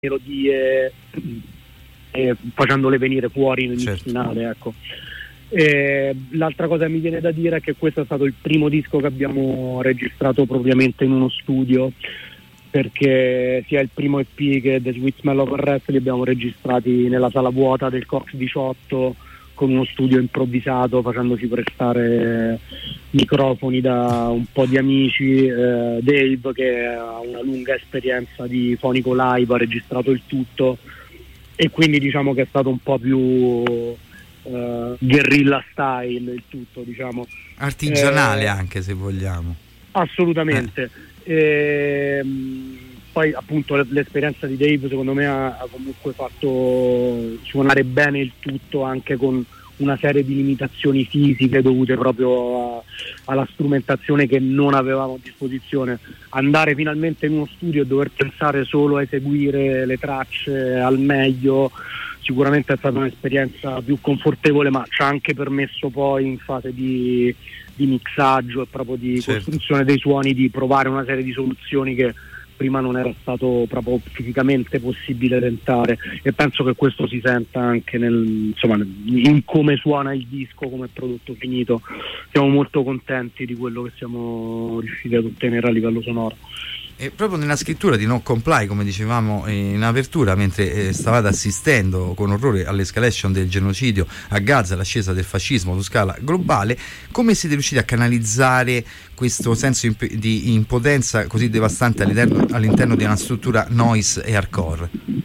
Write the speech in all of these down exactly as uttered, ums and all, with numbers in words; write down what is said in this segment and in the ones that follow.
melodie e facendole venire fuori nel certo. finale, ecco. E l'altra cosa che mi viene da dire è che questo è stato il primo disco che abbiamo registrato propriamente in uno studio, perché sia il primo E P che The Sweet Smell of Arrest li abbiamo registrati nella sala vuota del Cox diciotto con uno studio improvvisato, facendosi prestare microfoni da un po' di amici. eh, Dave, che ha una lunga esperienza di fonico live, ha registrato il tutto, e quindi diciamo che è stato un po' più uh, guerrilla style il tutto, diciamo artigianale, eh, anche se vogliamo. assolutamente. eh. E, poi appunto l'esperienza di Dave secondo me ha, ha comunque fatto suonare bene il tutto, anche con una serie di limitazioni fisiche dovute proprio a, alla strumentazione che non avevamo a disposizione. Andare finalmente in uno studio e dover pensare solo a eseguire le tracce al meglio sicuramente è stata un'esperienza più confortevole, ma ci ha anche permesso poi in fase di, di mixaggio e proprio di certo. costruzione dei suoni di provare una serie di soluzioni che prima non era stato proprio fisicamente possibile tentare, e penso che questo si senta anche nel, insomma, in come suona il disco, come prodotto finito. Siamo molto contenti di quello che siamo riusciti ad ottenere a livello sonoro. E proprio nella scrittura di No Comply, come dicevamo in apertura, mentre eh, stavate assistendo con orrore all'escalation del genocidio a Gaza, l'ascesa del fascismo su scala globale, come siete riusciti a canalizzare questo senso imp- di impotenza così devastante all'interno, all'interno di una struttura noise e hardcore?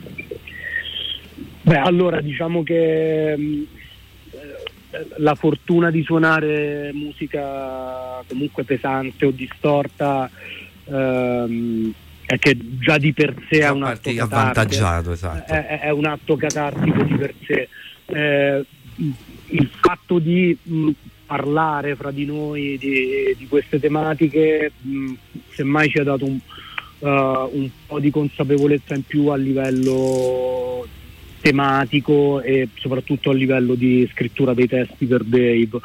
Beh, allora diciamo che mh, la fortuna di suonare musica comunque pesante o distorta ehm, è che già di per sé è un atto avvantaggiato, esatto. è, è un atto catartico di per sé. Eh, il fatto di mh, parlare fra di noi di, di queste tematiche mh, semmai ci ha dato un, uh, un po' di consapevolezza in più a livello tematico e soprattutto a livello di scrittura dei testi per Dave.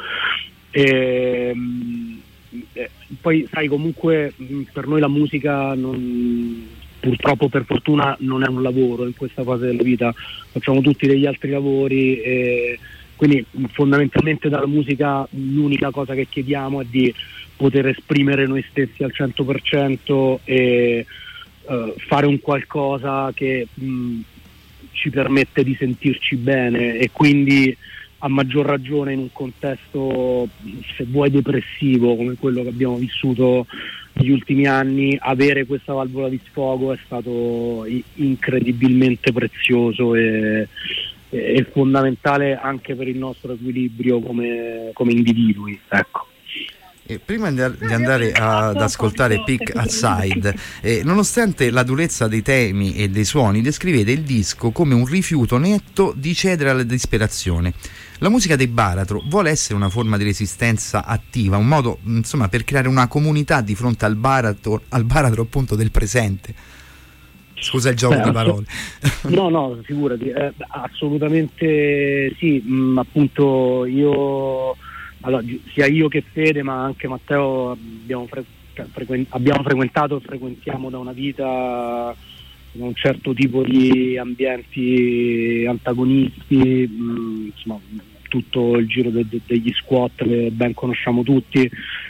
E, eh, poi sai, comunque per noi la musica non, purtroppo per fortuna non è un lavoro in questa fase della vita, facciamo tutti degli altri lavori, e quindi fondamentalmente dalla musica l'unica cosa che chiediamo è di poter esprimere noi stessi al cento per cento e uh, fare un qualcosa che mh, ci permette di sentirci bene, e quindi a maggior ragione in un contesto, se vuoi, depressivo come quello che abbiamo vissuto negli ultimi anni, avere questa valvola di sfogo è stato incredibilmente prezioso e, e fondamentale anche per il nostro equilibrio come, come individui, ecco. E prima di andare ad ascoltare Pick Aside, eh, nonostante la durezza dei temi e dei suoni, descrivete il disco come un rifiuto netto di cedere alla disperazione. La musica dei Baratro vuole essere una forma di resistenza attiva, un modo, insomma, per creare una comunità di fronte al baratro, al baratro appunto del presente. Scusa il gioco Beh, di parole. No, no, figurati, eh, assolutamente sì, mh, appunto io... Allora, sia io che Fede, ma anche Matteo abbiamo, fre- frequen- abbiamo frequentato e frequentiamo da una vita un certo tipo di ambienti antagonisti, mh, insomma, tutto il giro de- de- degli squat che ben conosciamo tutti,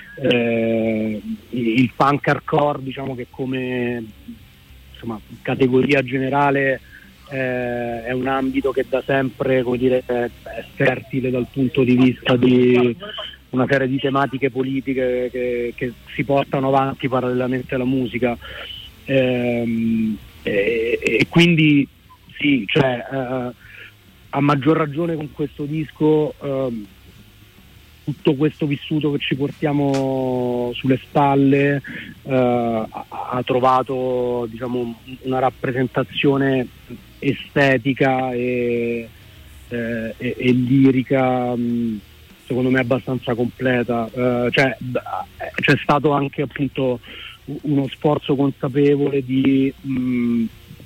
eh, il punk hardcore, diciamo che come insomma, categoria generale Eh, è un ambito che da sempre, come dire, è fertile dal punto di vista di una serie di tematiche politiche che, che si portano avanti parallelamente alla musica, ehm, e, e quindi sì, cioè, eh, a maggior ragione con questo disco eh, tutto questo vissuto che ci portiamo sulle spalle eh, ha, ha trovato, diciamo, una rappresentazione estetica e, eh, e, e lirica mh, secondo me abbastanza completa. Eh, cioè, c'è stato anche appunto uno sforzo consapevole di mh,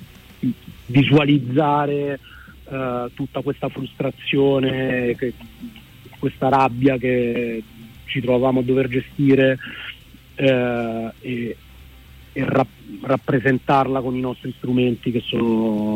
visualizzare eh, tutta questa frustrazione, che, questa rabbia che ci trovavamo a dover gestire, eh, e, e rap- rappresentarla con i nostri strumenti che sono